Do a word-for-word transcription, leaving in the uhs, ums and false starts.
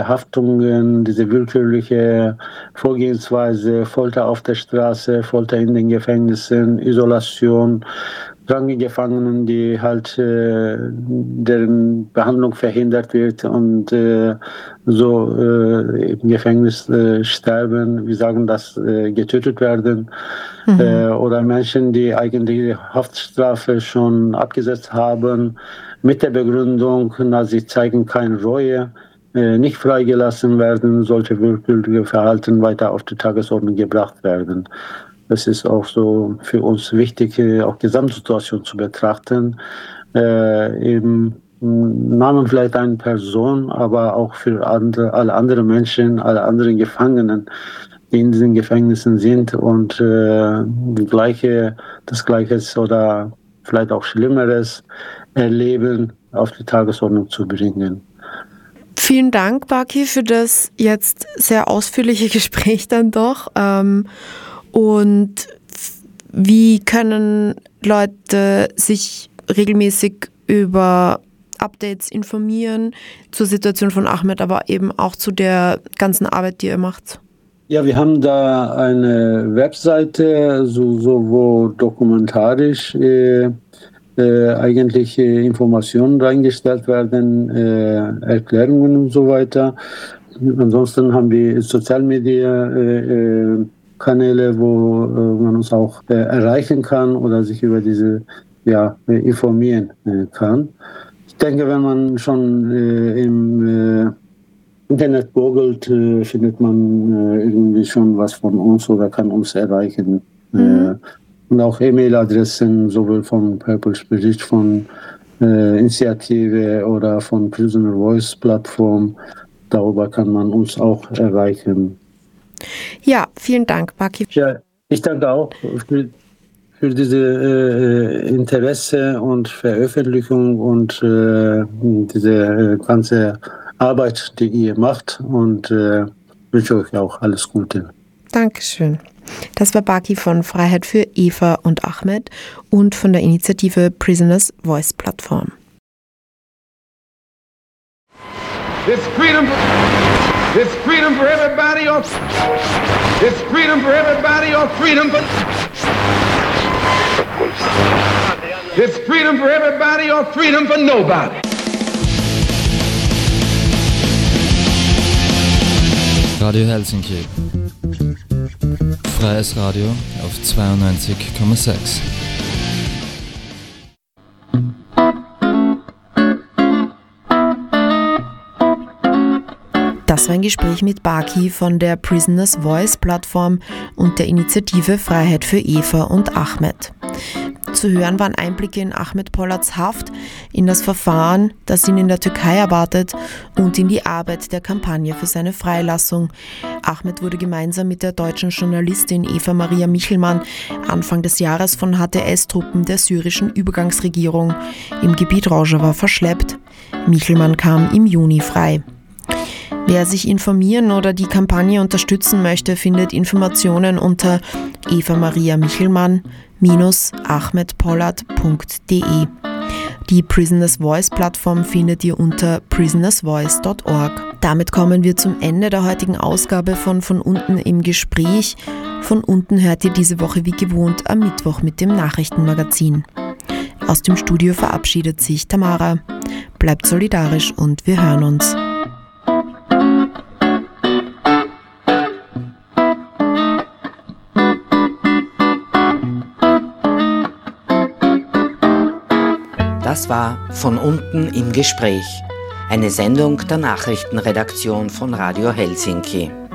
Verhaftungen, diese willkürliche Vorgehensweise, Folter auf der Straße, Folter in den Gefängnissen, Isolation, kranke Gefangenen, die halt äh, deren Behandlung verhindert wird und äh, so äh, im Gefängnis äh, sterben, wir sagen das, äh, getötet werden. Mhm. Äh, oder Menschen, die eigentlich die Haftstrafe schon abgesetzt haben, mit der Begründung, na, sie zeigen keine Reue, äh, nicht freigelassen werden, sollte willkürliche Verhalten weiter auf die Tagesordnung gebracht werden. Das ist auch so für uns wichtig, auch Gesamtsituation zu betrachten. Äh, eben Namen vielleicht eine Person, aber auch für andere, alle anderen Menschen, alle anderen Gefangenen, die in diesen Gefängnissen sind und äh, gleiche, das Gleiche oder vielleicht auch Schlimmeres erleben, auf die Tagesordnung zu bringen. Vielen Dank, Baki, für das jetzt sehr ausführliche Gespräch dann doch. Ähm, und wie können Leute sich regelmäßig über Updates informieren zur Situation von Ahmed, aber eben auch zu der ganzen Arbeit, die ihr macht? Ja, wir haben da eine Webseite, so, so wo dokumentarisch äh, äh, eigentlich äh, Informationen reingestellt werden, äh, Erklärungen und so weiter. Ansonsten haben wir Social Media äh, äh, Kanäle, wo äh, man uns auch äh, erreichen kann oder sich über diese ja, äh, informieren äh, kann. Ich denke, wenn man schon äh, im äh, Internet googelt, äh, findet man äh, irgendwie schon was von uns oder kann uns erreichen. Mhm. Äh, und auch E-Mail-Adressen, sowohl von Purple Spirit, von äh, Initiative oder von Prisoner Voice Plattform. Darüber kann man uns auch erreichen. Ja, vielen Dank, Baki. Ja, ich danke auch für, für diese äh, Interesse und Veröffentlichung und äh, diese ganze Arbeit, die ihr macht, und äh, wünsche euch auch alles Gute. Dankeschön. Das war Baki von Freiheit für Eva und Ahmed und von der Initiative Prisoners Voice Plattform. It's freedom, it's freedom for everybody, or it's freedom for everybody, or freedom for it's freedom for everybody, or freedom for nobody. Radio Helsinki. Freies Radio auf zweiundneunzig Komma sechs. Das war ein Gespräch mit Baki von der Prisoners Voice Plattform und der Initiative Freiheit für Eva und Ahmed. Zu hören waren Einblicke in Ahmed Pollats Haft, in das Verfahren, das ihn in der Türkei erwartet, und in die Arbeit der Kampagne für seine Freilassung. Ahmed wurde gemeinsam mit der deutschen Journalistin Eva Maria Michelmann Anfang des Jahres von H T S-Truppen der syrischen Übergangsregierung im Gebiet Rojava verschleppt. Michelmann kam im Juni frei. Wer sich informieren oder die Kampagne unterstützen möchte, findet Informationen unter eva maria michelmann Bindestrich ahmed pollat punkt de. Die Prisoners Voice Plattform findet ihr unter prisoners voice punkt org. Damit kommen wir zum Ende der heutigen Ausgabe von Von unten im Gespräch. Von unten hört ihr diese Woche wie gewohnt am Mittwoch mit dem Nachrichtenmagazin. Aus dem Studio verabschiedet sich Tamara. Bleibt solidarisch und wir hören uns. Das war Von unten im Gespräch, eine Sendung der Nachrichtenredaktion von Radio Helsinki.